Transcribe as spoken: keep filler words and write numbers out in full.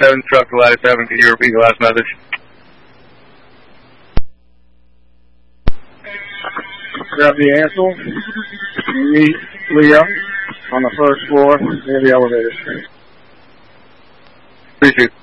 seven, truck to ladder seven. Could you repeat the last message? Grab the Ansel. Meet Leah on the first floor near the elevator. Appreciate it.